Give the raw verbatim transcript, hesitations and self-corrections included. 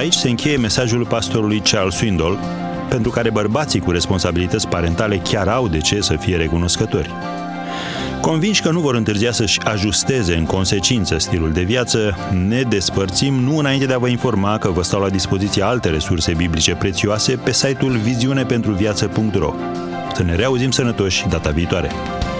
Aici se încheie mesajul pastorului Charles Swindoll, pentru care bărbații cu responsabilități parentale chiar au de ce să fie recunoscători. Convinși că nu vor întârzia să-și ajusteze în consecință stilul de viață, ne despărțim nu înainte de a vă informa că vă stau la dispoziție alte resurse biblice prețioase pe site-ul viziune pentru viață punct ro. Să ne reauzim sănătoși data viitoare!